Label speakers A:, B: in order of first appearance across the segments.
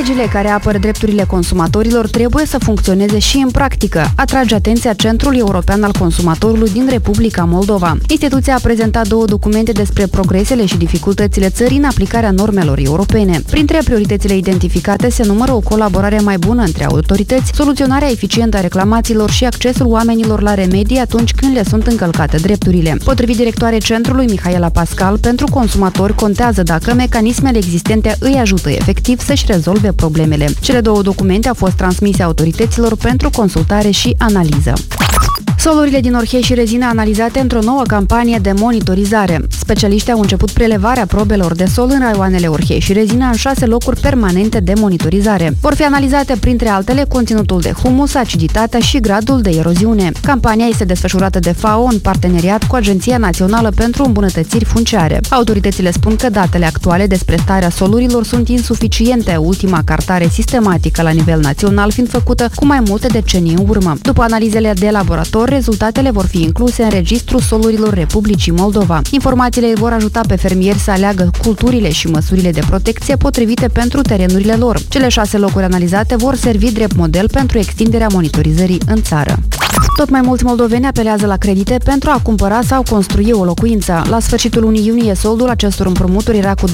A: legile care apără drepturile consumatorilor trebuie să funcționeze și în practică, atrage atenția Centrul European al Consumatorului din Republica Moldova. Instituția a prezentat 2 documente despre progresele și dificultățile țării în aplicarea normelor europene. Printre prioritățile identificate se numără o colaborare mai bună între autorități, soluționarea eficientă a reclamațiilor și accesul oamenilor la remedii atunci când le sunt încălcate drepturile. Potrivit directoarei Centrului Mihaela Pascal, pentru consumatori contează dacă mecanismele existente îi ajută efectiv să-și rezolve problemele. Cele 2 documente au fost transmise autorităților pentru consultare și analiză. Solurile din orhei și rezină analizate într-o nouă campanie de monitorizare. Specialiștii au început prelevarea probelor de sol în raioanele orhei și rezină în 6 locuri permanente de monitorizare. Vor fi analizate, printre altele, conținutul de humus, aciditatea și gradul de eroziune. Campania este desfășurată de FAO în parteneriat cu Agenția Națională pentru Îmbunătățiri Funciare. Autoritățile spun că datele actuale despre starea solurilor sunt insuficiente, ultima cartare sistematică la nivel național fiind făcută cu mai multe decenii în urmă. După analizele de laborator, rezultatele vor fi incluse în Registrul Solurilor Republicii Moldova. Informațiile vor ajuta pe fermieri să aleagă culturile și măsurile de protecție potrivite pentru terenurile lor. Cele 6 locuri analizate vor servi drept model pentru extinderea monitorizării în țară. Tot mai mulți moldoveni apelează la credite pentru a cumpăra sau construi o locuință. La sfârșitul lunii iunie, soldul acestor împrumuturi era cu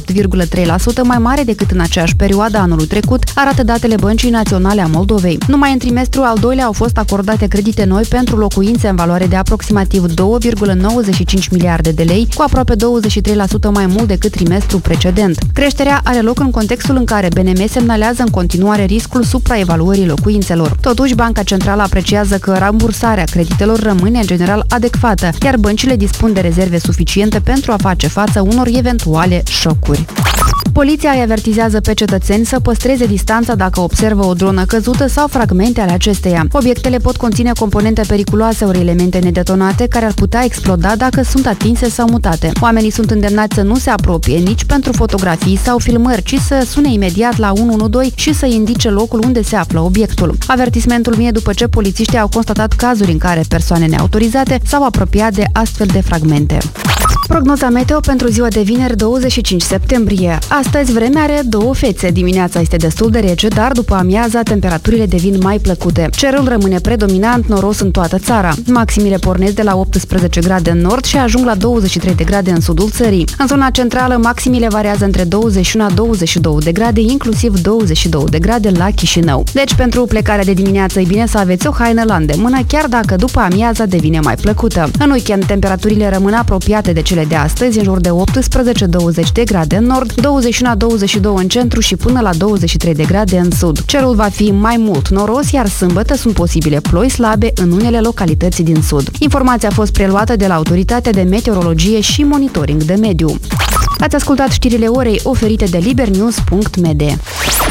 A: 28,3% mai mare decât în aceeași perioadă anului trecut, arată datele Băncii Naționale a Moldovei. Numai în trimestrul al doilea au fost acordate credite noi pentru locuințe în valoare de aproximativ 2,95 miliarde de lei, cu aproape 23% mai mult decât trimestrul precedent. Creșterea are loc în contextul în care BNM semnalează în continuare riscul supraevaluării locuințelor. Totuși, Banca Centrală apreciază că rambursarea creditelor rămâne în general adecvată, iar băncile dispun de rezerve suficiente pentru a face față unor eventuale șocuri. Poliția îi avertizează pe cetățeni să păstreze distanța dacă observă o dronă căzută sau fragmente ale acesteia. Obiectele pot conține componente periculoase ori elemente nedetonate care ar putea exploda dacă sunt atinse sau mutate. Oamenii sunt îndemnați să nu se apropie nici pentru fotografii sau filmări, ci să sune imediat la 112 și să indice locul unde se află obiectul. Avertismentul vine după ce polițiștii au constatat cazuri în care persoane neautorizate s-au apropiat de astfel de fragmente. Prognoza meteo pentru ziua de vineri 25 septembrie. Astăzi vremea are 2 fețe. Dimineața este destul de rece, dar după amiaza temperaturile devin mai plăcute. Cerul rămâne predominant noros în toată țara. Maximile pornesc de la 18 grade în nord și ajung la 23 de grade în sudul țării. În zona centrală, maximile variază între 21-22 de grade, inclusiv 22 de grade la Chișinău. Deci, pentru plecarea de dimineață e bine să aveți o haină la îndemână, chiar dacă după amiaza devine mai plăcută. În weekend, temperaturile rămân apropiate de cele de astăzi, în jur de 18-20 de grade în nord, 21-22 în centru și până la 23 de grade în sud. Cerul va fi mai mult noros, iar sâmbătă sunt posibile ploi slabe în unele localități din sud. Informația a fost preluată de la Autoritatea de Meteorologie și Monitoring de Mediu. Ați ascultat știrile orei oferite de libernews.md.